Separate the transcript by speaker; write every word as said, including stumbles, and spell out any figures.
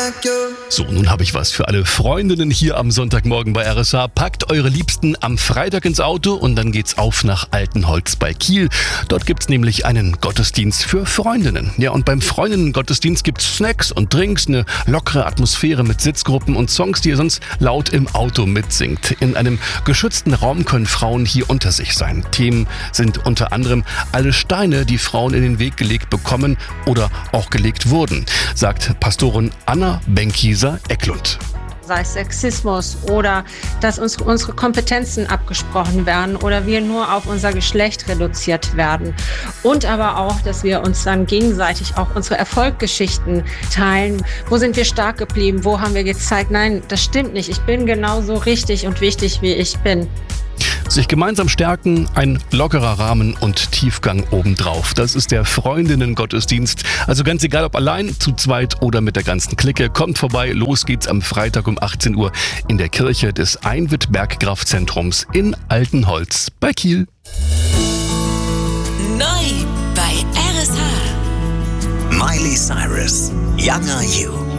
Speaker 1: So, nun habe ich was für alle Freundinnen hier am Sonntagmorgen bei R S H. Packt eure Liebsten am Freitag ins Auto und dann geht's auf nach Altenholz bei Kiel. Dort gibt's nämlich einen Gottesdienst für Freundinnen. Ja, und beim Freundinnen-Gottesdienst gibt's Snacks und Drinks, eine lockere Atmosphäre mit Sitzgruppen und Songs, die ihr sonst laut im Auto mitsingt. In einem geschützten Raum können Frauen hier unter sich sein. Themen sind unter anderem alle Steine, die Frauen in den Weg gelegt bekommen oder auch gelegt wurden, sagt Pastorin Anna Benckiser-Ecklund.
Speaker 2: Sei es Sexismus oder dass uns unsere Kompetenzen abgesprochen werden oder wir nur auf unser Geschlecht reduziert werden. Und aber auch, dass wir uns dann gegenseitig auch unsere Erfolgsgeschichten teilen. Wo sind wir stark geblieben? Wo haben wir gezeigt, nein, das stimmt nicht. Ich bin genauso richtig und wichtig, wie ich bin.
Speaker 1: Sich gemeinsam stärken, ein lockerer Rahmen und Tiefgang obendrauf. Das ist der Freundinnen-Gottesdienst. Also ganz egal, ob allein, zu zweit oder mit der ganzen Clique. Kommt vorbei, los geht's am Freitag um achtzehn Uhr in der Kirche des Einwitt-Bergkraftzentrums in Altenholz bei Kiel.
Speaker 3: Neu bei R S H.
Speaker 4: Miley Cyrus, Younger You.